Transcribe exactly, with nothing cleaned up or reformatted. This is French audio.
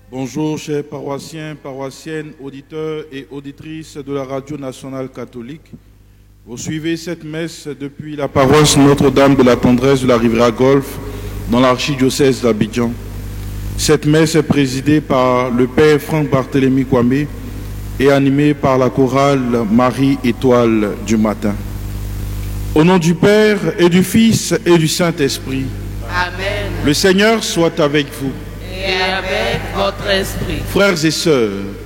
Bonjour chers paroissiens, paroissiennes, auditeurs et auditrices de la Radio Nationale Catholique. Vous suivez cette messe depuis la paroisse Notre-Dame de la Tendresse de la Riviera Golfe dans l'archidiocèse d'Abidjan. Cette messe est présidée par le Père Franck Barthélemy Kwame et animée par la chorale Marie Étoile du matin. Au nom du Père et du Fils et du Saint-Esprit. Amen. Le Seigneur soit avec vous. Et avec votre esprit. Frères et sœurs,